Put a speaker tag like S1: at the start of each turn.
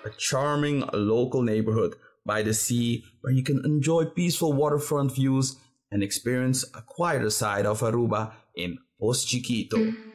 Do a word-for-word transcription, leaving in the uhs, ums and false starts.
S1: a charming local neighborhood by the sea where you can enjoy peaceful waterfront views and experience a quieter side of Aruba in Post Chiquito.